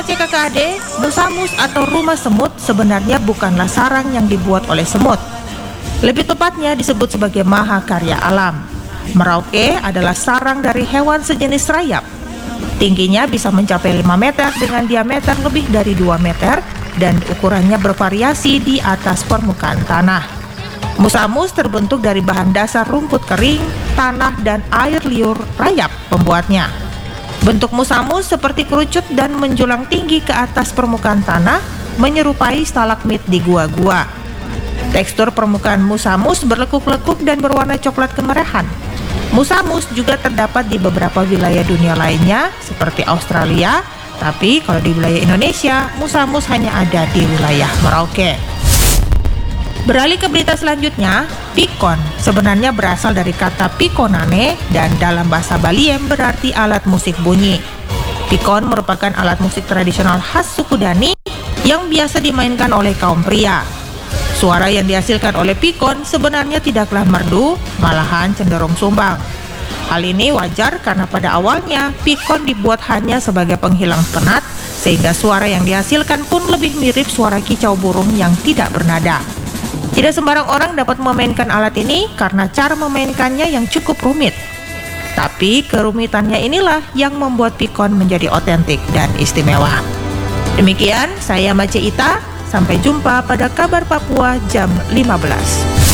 Sobat CKKAD, musamus atau rumah semut sebenarnya bukanlah sarang yang dibuat oleh semut. Lebih tepatnya disebut sebagai mahakarya alam. Merauke adalah sarang dari hewan sejenis rayap. Tingginya bisa mencapai 5 meter dengan diameter lebih dari 2 meter dan ukurannya bervariasi di atas permukaan tanah. Musamus terbentuk dari bahan dasar rumput kering, tanah, dan air liur rayap pembuatnya. Bentuk musamus seperti kerucut dan menjulang tinggi ke atas permukaan tanah, menyerupai stalagmit di gua-gua. Tekstur permukaan musamus berlekuk-lekuk dan berwarna coklat kemerahan. Musamus juga terdapat di beberapa wilayah dunia lainnya, seperti Australia, tapi kalau di wilayah Indonesia, musamus hanya ada di wilayah Merauke. Beralih ke berita selanjutnya, pikon sebenarnya berasal dari kata pikonane dan dalam bahasa Baliem berarti alat musik bunyi. Pikon merupakan alat musik tradisional khas suku Dani yang biasa dimainkan oleh kaum pria. Suara yang dihasilkan oleh pikon sebenarnya tidaklah merdu, malahan cenderung sumbang. Hal ini wajar karena pada awalnya pikon dibuat hanya sebagai penghilang penat, sehingga suara yang dihasilkan pun lebih mirip suara kicau burung yang tidak bernada. Tidak sembarang orang dapat memainkan alat ini karena cara memainkannya yang cukup rumit. Tapi kerumitannya inilah yang membuat pikon menjadi otentik dan istimewa. Demikian, saya Mace Ita. Sampai jumpa pada kabar Papua jam 15.